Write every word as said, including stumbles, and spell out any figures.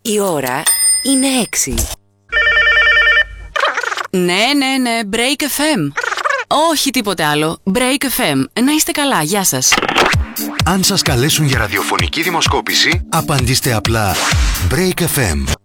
Η ώρα είναι έξι. Ναι, ναι, ναι, Break εφ εμ. Όχι τίποτε άλλο. Break εφ εμ. Να είστε καλά, γεια σας. Αν σας καλέσουν για ραδιοφωνική δημοσκόπηση, απαντήστε απλά Break εφ εμ.